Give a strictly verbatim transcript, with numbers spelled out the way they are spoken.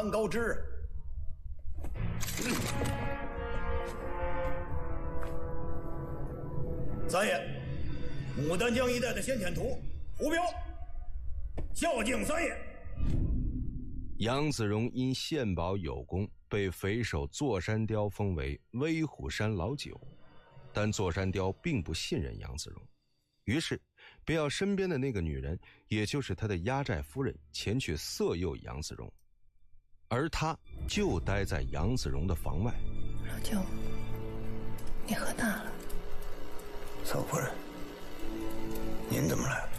堪告知。三爷，牡丹江一带的先遣图胡彪，孝敬三爷。 杨子荣因献宝有功，被匪首座山雕封为威虎山老九，但座山雕并不信任杨子荣，于是便要身边的那个女人，也就是他的压寨夫人，前去色诱杨子荣，而他就待在杨子荣的房外。 老九，你喝大了。 嫂夫人，您怎么来了？